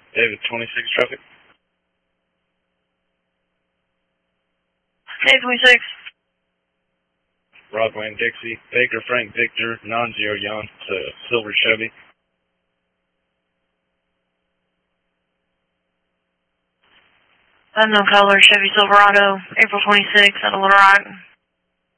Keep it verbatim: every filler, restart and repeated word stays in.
David twenty-six traffic. David twenty-six. Broadway and Dixie. Baker Frank Victor, non-zero yawn to Silver Chevy. Unknown color, Chevy Silverado, April twenty-sixth, at a Little Rock.